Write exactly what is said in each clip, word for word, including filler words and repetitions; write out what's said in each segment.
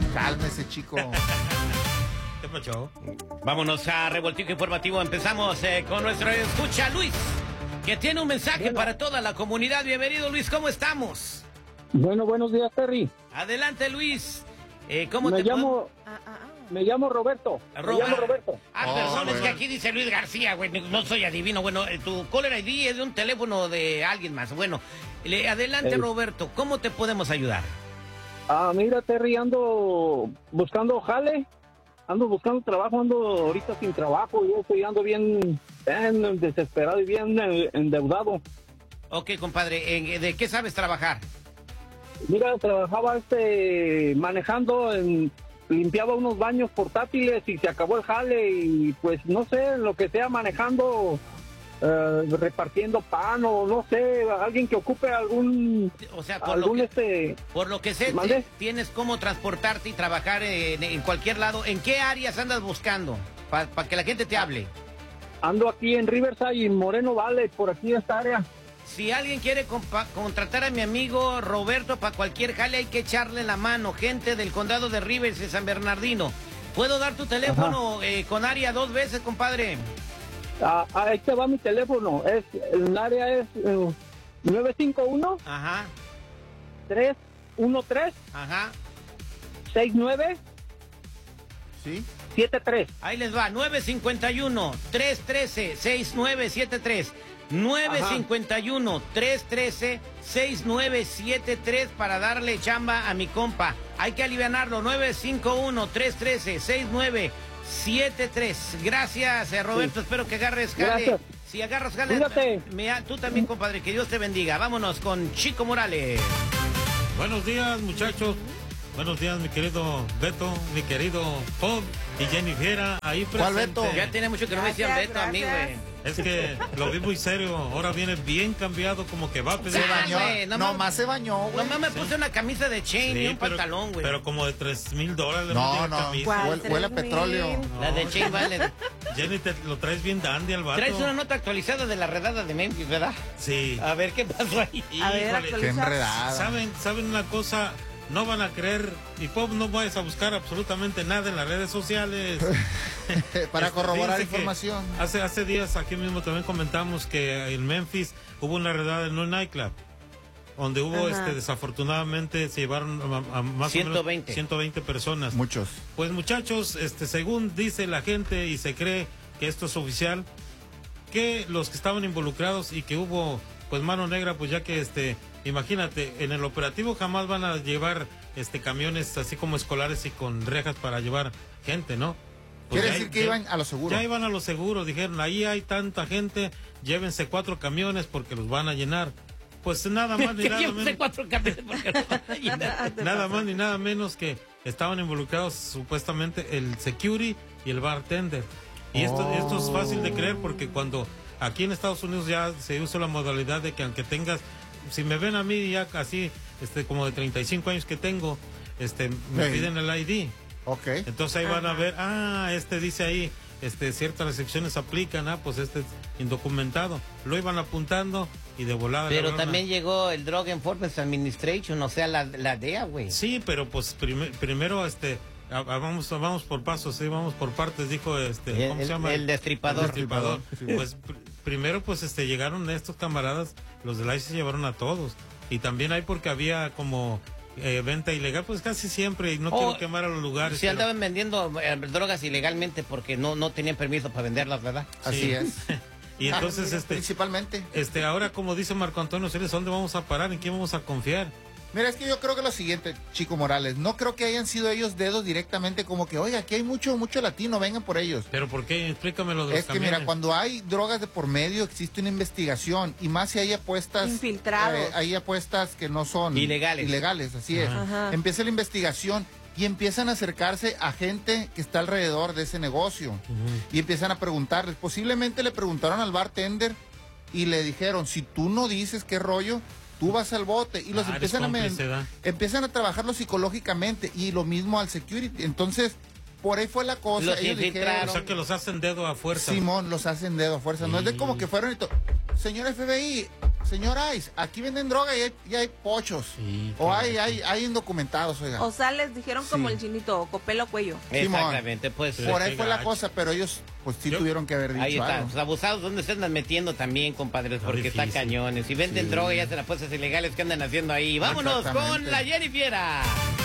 Cálmese, chico. ¿Qué pasó? Vámonos a Revoltijo Informativo. Empezamos eh, con nuestro escucha Luis, que tiene un mensaje bueno. para toda la comunidad. Bienvenido, Luis, ¿cómo estamos? Bueno, buenos días, Terry. Adelante, Luis. Eh, ¿Cómo me te llamo? Ah, ah, ah. Me llamo Roberto. Robert. Me llamo Roberto. Ah, oh, perdón, bueno. es que aquí dice Luis García, güey. No soy adivino. Bueno, tu caller I D es de un teléfono de alguien más. Bueno, le, adelante, hey. Roberto. ¿Cómo te podemos ayudar? Ah, mira, Terry, ando buscando jale. Ando buscando trabajo, ando ahorita sin trabajo. Yo estoy ando bien, bien desesperado y bien endeudado. Ok, compadre, ¿de qué sabes trabajar? Mira, trabajaba este manejando, en, limpiaba unos baños portátiles y se acabó el jale y pues no sé, lo que sea manejando, eh, repartiendo pan o no sé, alguien que ocupe algún, o sea, por algún lo que, este, por lo que sé, te, tienes cómo transportarte y trabajar en, en cualquier lado. ¿En qué áreas andas buscando para pa que la gente te hable? Ando aquí en Riverside y Moreno Valley, por aquí en esta área. Si alguien quiere contratar a mi amigo Roberto para cualquier jale, hay que echarle la mano. Gente del condado de Rivers, de San Bernardino. ¿Puedo dar tu teléfono eh, con área dos veces, compadre? Ah, ahí te va mi teléfono. Es, el área es uh, nueve cinco uno. Ajá. tres uno tres. Ajá. seis nueve. ¿Sí? siete tres. Ahí les va. nueve cinco uno, tres uno tres, seis nueve siete tres. nueve cinco uno, tres uno tres, seis nueve siete tres para darle chamba a mi compa. Hay que alivianarlo. nueve cinco uno, tres uno tres, seis nueve siete tres. Gracias, eh, Roberto. Sí. Espero que agarres jale. Gracias. Si agarras jale, me, tú también, compadre. Que Dios te bendiga. Vámonos con Chico Morales. Buenos días, muchachos. Buenos días, mi querido Beto, mi querido Bob y Jennifer. Ahí presente. ¿Cuál Beto? Ya tiene mucho que no me decían Beto gracias. a mí, güey. Es que lo vi muy serio, ahora viene bien cambiado, como que va a pedir. Se bañó, wey, no nomás ma, se bañó, güey. Nomás me puse sí. una camisa de chain sí, y un pero, pantalón, güey. Pero como de tres mil dólares. No, no, huele, huele a petróleo. No. La de chain vale. Jenny, te lo traes bien dandy al vato. Traes una nota actualizada de la redada de Memphis, ¿verdad? Sí. A ver, ¿qué pasó ahí? A ver, qué enredada. ¿Saben, ¿Saben una cosa? No van a creer, y Pop, no vayas a buscar absolutamente nada en las redes sociales. Para este, corroborar información. Hace, hace días aquí mismo también comentamos que en Memphis hubo una redada en un nightclub, donde hubo, Ajá. este desafortunadamente, se llevaron a, a más ciento veinte. o menos ciento veinte personas. Muchos. Pues muchachos, este según dice la gente y se cree que esto es oficial, que los que estaban involucrados y que hubo pues mano negra, pues ya que este... Imagínate, en el operativo jamás van a llevar este camiones así como escolares y con rejas para llevar gente, ¿no? Pues Quiere decir hay, que ya, iban a lo seguro. Ya iban a lo seguro, dijeron, ahí hay tanta gente, llévense cuatro camiones porque los van a llenar. Pues nada más ni nada menos. cuatro camiones porque los van a llenar. Nada más ni nada menos que estaban involucrados supuestamente el security y el bartender. Y esto, oh. esto es fácil de creer porque cuando aquí en Estados Unidos ya se usa la modalidad de que aunque tengas, si me ven a mí ya casi este como de treinta y cinco años que tengo, este me hey. piden el I D. Okay. Entonces ahí Ajá. van a ver, ah, este dice ahí, este ciertas restricciones aplican, ah, pues este es indocumentado. Lo iban apuntando y de volada. Pero también una... llegó el Drug Enforcement Administration, o sea, la, la D E A, güey. Sí, pero pues prim primero este vamos vamos por pasos, sí, vamos por partes, dijo este, ¿cómo el, se llama? El destripador. El destripador. Sí. Pues pr primero pues este llegaron estos camaradas, los del I C E se llevaron a todos. Y también hay porque había como eh, venta ilegal, pues casi siempre, y no oh, quiero quemar a los lugares. Si pero... andaban vendiendo eh, drogas ilegalmente porque no no tenían permiso para venderlas, ¿verdad? Sí. Así es. Y entonces, ah, este principalmente. Este, ahora como dice Marco Antonio Ceres, ¿dónde vamos a parar? ¿En quién vamos a confiar? Mira, es que yo creo que lo siguiente, Chico Morales, no creo que hayan sido ellos dedos directamente como que, oye, aquí hay mucho, mucho latino, vengan por ellos. ¿Pero por qué? Explícamelo de los Es que camiones. mira, cuando hay drogas de por medio existe una investigación y más si hay apuestas... Infiltrados. Eh, hay apuestas que no son... Ilegales. Ilegales, así Ajá. es. Ajá. Empieza la investigación y empiezan a acercarse a gente que está alrededor de ese negocio. Uh-huh. Y empiezan a preguntarles, posiblemente le preguntaron al bartender y le dijeron, si tú no dices qué rollo... Tú vas al bote y los ah, empiezan a empiezan a trabajarlo psicológicamente y lo mismo al security. Entonces, por ahí fue la cosa. Los Ellos dijeron, o sea que los hacen dedo a fuerza. Simón, los hacen dedo a fuerza. Sí. No es de como que fueron y todo. Señor F B I, señor Ice, aquí venden droga y hay, y hay pochos. Sí, o hay, claro. hay, hay indocumentados, oiga. O sea, les dijeron como Sí. el chinito, copelo cuello. Exactamente, pues. Sí. Por ahí qué fue la gacho. cosa, pero ellos, pues sí Yo- tuvieron que haber dicho Ahí está, algo. pues abusados, ¿dónde se andan metiendo también, compadres? Está Porque están difícil. cañones. Si venden Sí. droga y hacen apuestas ilegales, ¿qué andan haciendo ahí? Vámonos con Exactamente. la Jenny Fiera.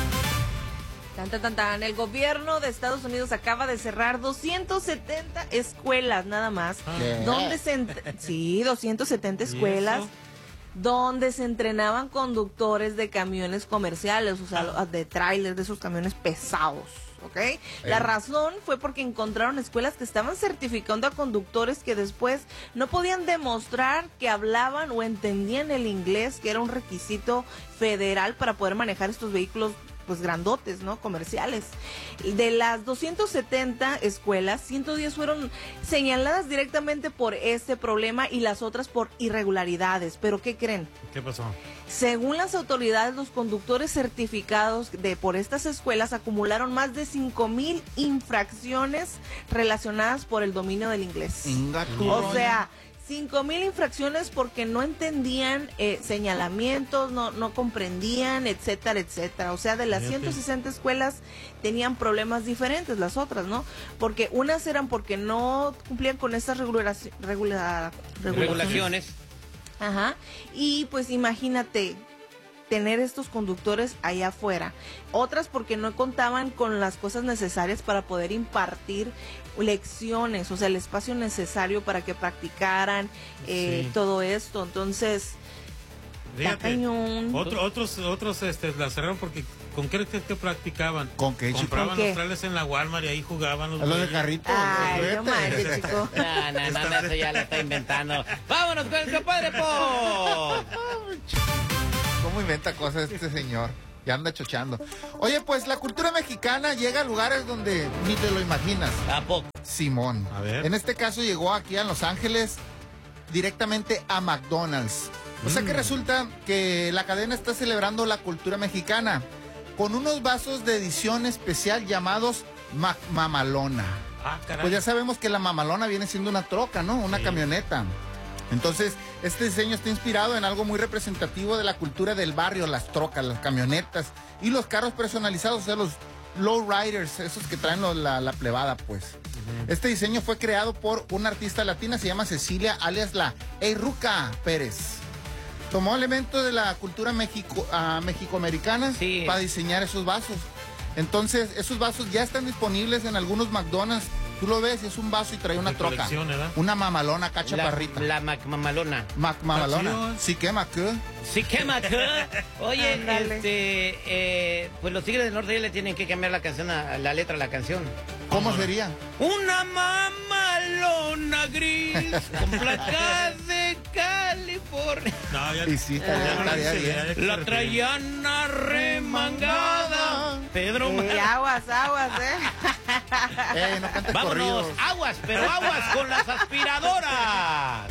Tan, tan, tan, tan. El gobierno de Estados Unidos acaba de cerrar doscientas setenta escuelas, nada más. ¿Qué? Donde se ent- sí, doscientas setenta ¿Y escuelas. eso? Donde se entrenaban conductores de camiones comerciales, o sea, Ah. de trailers, de esos camiones pesados, ¿ok? La Eh. razón fue porque encontraron escuelas que estaban certificando a conductores que después no podían demostrar que hablaban o entendían el inglés, que era un requisito federal para poder manejar estos vehículos pues grandotes, ¿no? Comerciales. De las doscientas setenta escuelas, ciento diez fueron señaladas directamente por este problema y las otras por irregularidades. ¿Pero qué creen? ¿Qué pasó? Según las autoridades, los conductores certificados de por estas escuelas acumularon más de cinco mil infracciones relacionadas por el dominio del inglés. Inga tu O roña. sea, cinco mil infracciones porque no entendían eh, señalamientos, no, no comprendían, etcétera, etcétera. O sea, de las Fíjate. ciento sesenta escuelas tenían problemas diferentes las otras, ¿no? Porque unas eran porque no cumplían con estas regulaci- regula- Regulaciones. Ajá. Y pues imagínate tener estos conductores allá afuera. Otras porque no contaban con las cosas necesarias para poder impartir lecciones, o sea, el espacio necesario para que practicaran eh, Sí. todo esto. Entonces, está Fíjate, cañón. otro- otros, otros este, la cerraron porque ¿con qué crees que practicaban? ¿Con qué, chico? Compraban ¿Con qué? los trailers en la Walmart y ahí jugaban los A los de güeyes. carrito. Ay, los no juguetes. manches, chico. No, no, no, no, eso ya la está inventando. Vámonos con el compadre Paul. ¿Cómo inventa cosas este señor? Ya anda chochando. Oye, pues la cultura mexicana llega a lugares donde ni te lo imaginas. ¿A poco? Simón. A ver. En este caso llegó aquí a Los Ángeles directamente a McDonald's. O sea que resulta que la cadena está celebrando la cultura mexicana con unos vasos de edición especial llamados Mac Mamalona. Ah, caray. Pues ya sabemos que la mamalona viene siendo una troca, ¿no? Una Sí. camioneta. Entonces, este diseño está inspirado en algo muy representativo de la cultura del barrio, las trocas, las camionetas y los carros personalizados, o sea, los lowriders, esos que traen los- la, la plebada, pues. Este diseño fue creado por una artista latina, se llama Cecilia, alias la Eiruca Pérez. Tomó elementos de la cultura mexico, ah, mexicoamericana Sí. para diseñar esos vasos. Entonces, esos vasos ya están disponibles en algunos McDonald's. Tú lo ves, y es un vaso y trae una De troca. colección, ¿verdad? Una mamalona, La, cachaparrita. la Mac Mamalona. Mac mamalona. chido, ¿eh? Sí, quema, ¿qué? Sí, qué maca. Oye, Ándale. este, eh, pues los Tigres del Norte ya le tienen que cambiar la canción, a, la letra a la canción. ¿Cómo sería? Una mamalona gris con placas de California. No, ya, Y sí, ya no estaría le hice bien. idea de qué La se refiere. traían arremangada. Pedro Eh, Ma- aguas, aguas, ¿eh? Eh, no cantes Vámonos, corridos. aguas, pero aguas con las aspiradoras.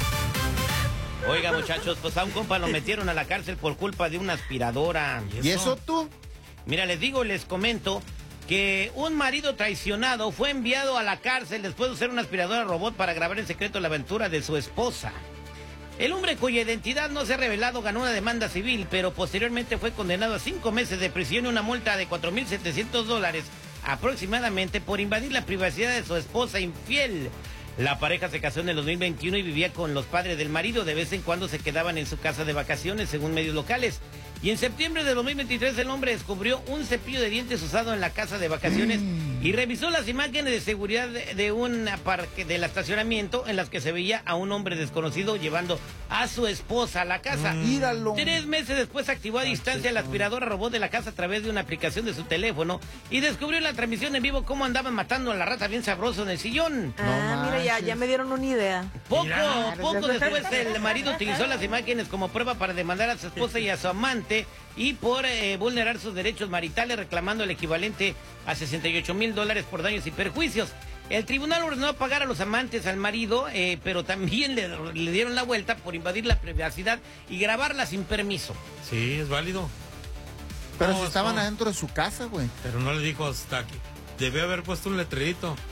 Oiga, muchachos, pues a un compa lo metieron a la cárcel por culpa de una aspiradora. ¿Y eso tú? Mira, les digo, les comento que un marido traicionado fue enviado a la cárcel después de usar una aspiradora robot para grabar en secreto la aventura de su esposa. El hombre cuya identidad no se ha revelado ganó una demanda civil, pero posteriormente fue condenado a cinco meses de prisión y una multa de cuatro mil setecientos dólares aproximadamente por invadir la privacidad de su esposa infiel. La pareja se casó en el dos mil veintiuno y vivía con los padres del marido. De vez en cuando se quedaban en su casa de vacaciones, según medios locales. Y en septiembre de dos mil veintitrés el hombre descubrió un cepillo de dientes usado en la casa de vacaciones y revisó las imágenes de seguridad de, de un parque del estacionamiento en las que se veía a un hombre desconocido llevando a su esposa a la casa. Míralo. Tres meses después activó a distancia la aspiradora robot de la casa a través de una aplicación de su teléfono y descubrió en la transmisión en vivo cómo andaban matando a la rata bien sabroso en el sillón. Ah, mira, ya, manches. ya me dieron una idea. Poco, Mira. poco después el marido utilizó las imágenes como prueba para demandar a su esposa y a su amante y por eh, vulnerar sus derechos maritales, reclamando el equivalente a sesenta y ocho mil dólares por daños y perjuicios. El tribunal ordenó pagar a los amantes al marido, eh, pero también le, le dieron la vuelta por invadir la privacidad y grabarla sin permiso. Sí, es válido. Pero No, si estaban no. adentro de su casa, güey. Pero no le dijo hasta aquí. Debió haber puesto un letrerito.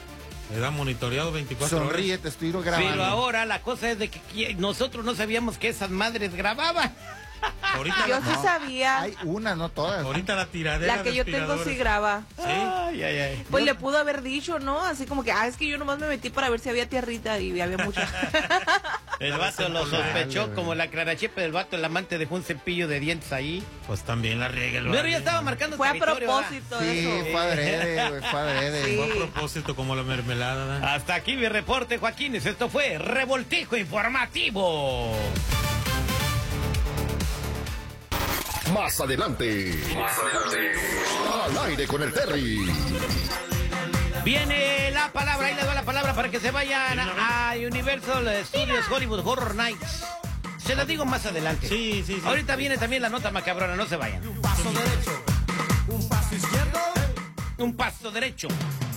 Le da monitoreado veinticuatro horas. Sonríe, te estoy grabando. Pero ahora la cosa es de que nosotros no sabíamos que esas madres grababan. Ahorita Yo la, sí sabía. Hay una, no todas. ahorita la tiradera La que de yo tengo sí aspiradores. graba. Sí. Ay, ay, ay. Pues le pudo haber dicho, ¿no? Así como que, ah, es que yo nomás me metí para ver si había tierrita y había mucha. El vato lo Dale, sospechó güey. como la clarachepe del vato, el amante dejó un cepillo de dientes ahí. Pues también la riega. el Pero ya barrio. estaba marcando Fue a territorio, propósito Sí, eso. fue adrede, güey, fue adrede. Sí. Fue a propósito como la mermelada. ¿verdad? ¿verdad? Hasta aquí mi reporte, Joaquines. Esto fue Revoltijo Informativo. Más adelante. Más adelante. Al aire con el Terry. Viene la palabra, ahí les va la palabra para que se vayan a, a Universal Studios Hollywood Horror Nights. Se las digo más adelante. Sí, sí, sí. Ahorita viene también la nota macabrona, no se vayan. Un paso derecho, un paso izquierdo. Un paso derecho,